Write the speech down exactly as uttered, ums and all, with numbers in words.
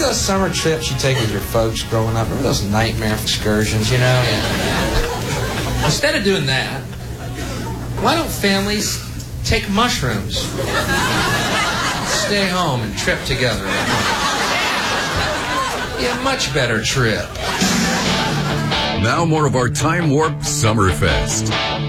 those summer trips you take with your folks growing up? Remember those nightmare excursions, you know? Yeah. Instead of doing that, why don't families take mushrooms? Stay home and trip together. Yeah, much better trip. Now more of our Time Warp Summerfest.